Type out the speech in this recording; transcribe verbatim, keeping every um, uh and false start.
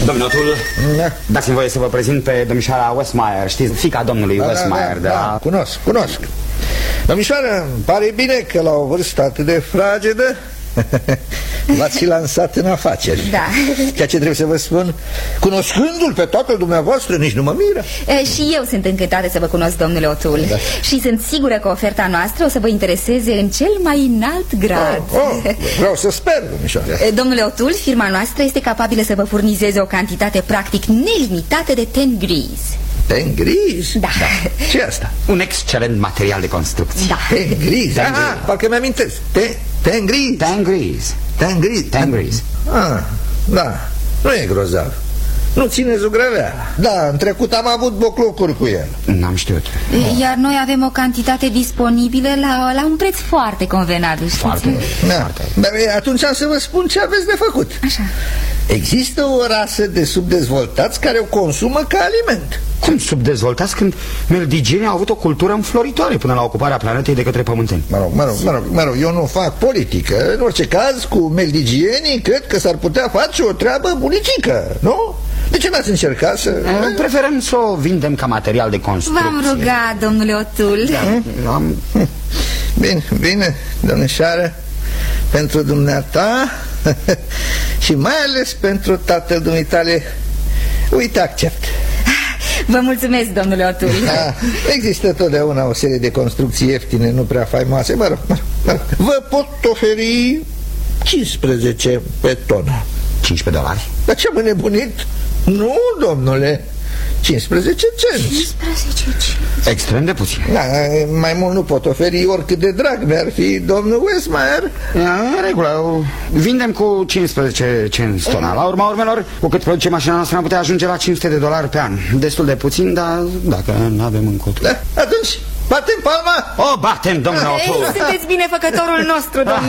Domnul O'Toole, da. Dați-mi voie să vă prezint pe domnișoara Westmeyer. Știți, fiica domnului da, Westmeyer, da, da, da, da, cunosc, cunosc. Domnișoară, îmi pare bine că la o vârstă atât de fragedă v-ați lansat în afaceri. Da. Ceea ce trebuie să vă spun, cunoscându-l pe tatăl dumneavoastră, nici nu mă miră. e, Și eu sunt încântată să vă cunosc, domnule O'Toole, da. Și sunt sigură că oferta noastră o să vă intereseze în cel mai înalt grad. oh, oh, Vreau să sper, domnișoară. Domnule O'Toole, firma noastră este capabilă să vă furnizeze o cantitate practic nelimitată de ten gris. Ten gris? Da, da. Ce asta? Un excelent material de construcție. Da. Ten gris? Aha, parcă mi-amintesc. Ten gris? Ten gris. Ten gris? Ten gris. Ah, da, nu e grozav. Nu ține zugrăvea. Da, în trecut am avut boclocuri cu el. N-am știut. Iar noi avem o cantitate disponibilă la, la un preț foarte convenabil, știți? Foarte, da. foarte. Dar atunci am să vă spun ce aveți de făcut. Așa. Există o rasă de subdezvoltați care o consumă ca aliment. Cum subdezvoltați când meldigenii au avut o cultură înfloritoare până la ocuparea planetei de către pământeni? Mă rog, mă rog, mă rog, mă rog, eu nu fac politică. În orice caz, cu meldigienii cred că s-ar putea face o treabă bunicică, nu? De ce n-ați încercat să... Preferăm să o vindem ca material de construcție. V-am rugat, domnule O'Toole. Da, am... Bine, bine, domnișoară, pentru dumneata și mai ales pentru tatăl dumitale, uite, accept. Vă mulțumesc, domnule O'Toole. Da, există totdeauna o serie de construcții ieftine, nu prea faimoase. Mă rog, mă rog, mă rog. Vă pot oferi cincisprezece pe tonă. cincisprezece dolari? Dar ce-am înnebunit? Nu, domnule, cincisprezece cenți. cincisprezece cenți. Extrem de puțin. Da, mai mult nu pot oferi, oricât de drag mi-ar fi domnul Westmeyer. În regulă, vindem cu cincisprezece cenți tona. La urma urmelor, cu cât produce mașina noastră, am putea ajunge la cinci sute de dolari pe an. Destul de puțin, dar dacă nu avem încotro. Da, atunci, batem palma? O batem, domnule O'Toole. Sunteți binefăcătorul nostru, domnule.